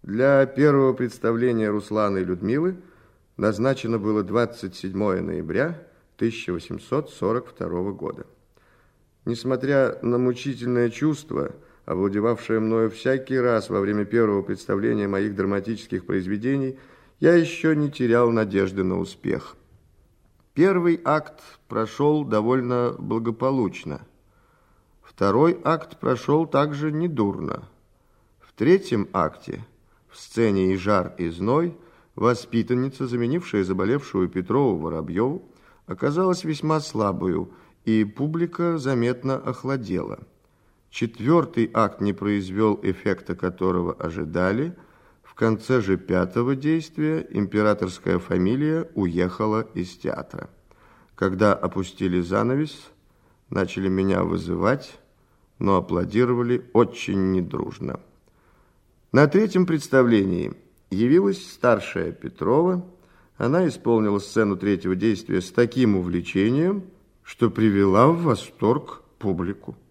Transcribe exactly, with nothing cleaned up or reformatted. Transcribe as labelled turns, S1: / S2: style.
S1: Для первого представления Руслана и Людмилы назначено было двадцать седьмое ноября тысяча восемьсот сорок второго года. Несмотря на мучительное чувство, овладевавшее мною всякий раз во время первого представления моих драматических произведений, я еще не терял надежды на успех. Первый акт прошел довольно благополучно. Второй акт прошел также недурно. В третьем акте, в сцене «И жар, и зной», воспитанница, заменившая заболевшую Петрову Воробьеву, оказалась весьма слабою, и публика заметно охладела. Четвертый акт не произвел эффекта, которого ожидали. В конце же пятого действия императорская фамилия уехала из театра. Когда опустили занавес, начали меня вызывать, но аплодировали очень недружно. На третьем представлении явилась старшая Петрова. Она исполнила сцену третьего действия с таким увлечением, что привела в восторг публику.